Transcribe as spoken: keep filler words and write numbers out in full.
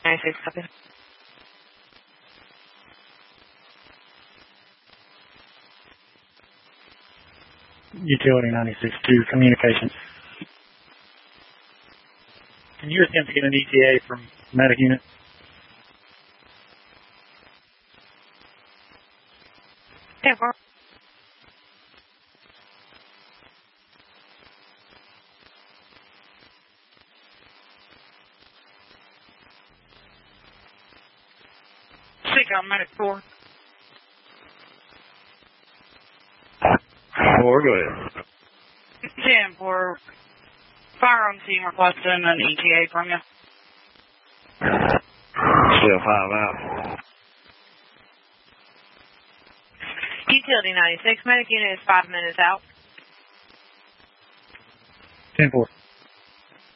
ninety-six, copy. Utility ninety-six two, communications. Can you attempt to get an E T A from medic unit? ten four. Six on medic four. Four, go ahead. ten four. Firearm team requesting an E T A from you. Still five out. Utility ninety-six, medic unit is five minutes out. ten four.